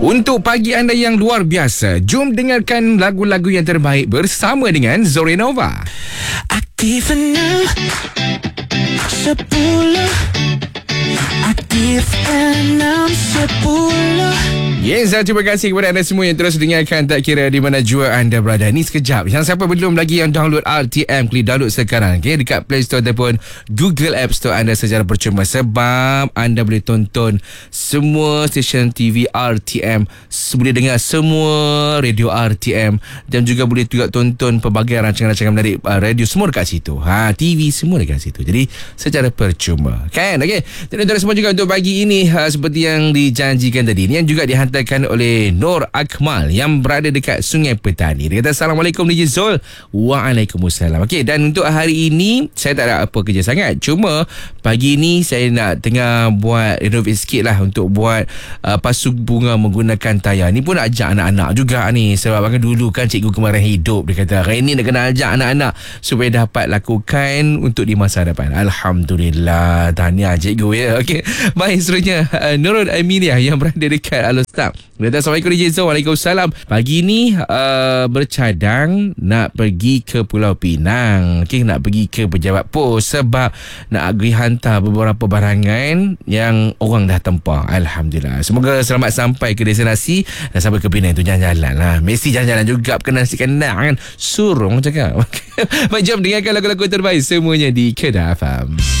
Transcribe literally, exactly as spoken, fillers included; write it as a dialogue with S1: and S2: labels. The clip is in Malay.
S1: Untuk pagi anda yang luar biasa, jom dengarkan lagu-lagu yang terbaik bersama dengan Zorenova.
S2: Aktif enam sepuluh, aktif enam sepuluh.
S1: Yes, terima kasih kepada anda semua yang terus dengarkan, tak kira di mana jua anda berada. Ni sekejap, yang siapa belum lagi yang download R T M, klik download sekarang, okay? Dekat Play Store ataupun Google App Store anda secara percuma. Sebab anda boleh tonton semua stesen T V R T M, boleh dengar semua radio R T M, dan juga boleh juga tonton pelbagai rancangan-rancangan menarik uh, radio semua dekat situ. Ha, T V semua dekat situ. Jadi secara percuma, kan? Okey. Dan tuan semua juga untuk pagi ini uh, seperti yang dijanjikan tadi, ni yang juga dihantar oleh Nur Akmal yang berada dekat Sungai Petani. Dia kata, Assalamualaikum D J Zul. Waalaikumsalam. Okey, dan untuk hari ini saya tak ada apa kerja sangat. Cuma pagi ni saya nak tengah buat renovate sikit lah, untuk buat uh, pasu bunga menggunakan tayar. Ni pun nak ajak anak-anak juga ni. Sebab kan dulu kan cikgu kemarin hidup, dia kata hari ni nak kena ajak anak-anak supaya dapat lakukan untuk di masa depan. Alhamdulillah. Tahniah cikgu ya. Okey. Baik, seterusnya uh, Nurul Aminia yang berada dekat Alostar. Assalamualaikum D J Zul. Waalaikumsalam. Pagi ni uh, bercadang nak pergi ke Pulau Pinang. Okay, nak pergi ke pejabat pos sebab nak pergi hantar beberapa barangan yang orang dah tempah. Alhamdulillah. Semoga selamat sampai ke destinasi. Dan sampai ke Pinang tu jalan-jalan lah. Mesti jalan-jalan juga, kena nasi kandang kan. Surung cakap. Baik, jom dengarkan lagu-lagu terbaik semuanya di Kedah F M.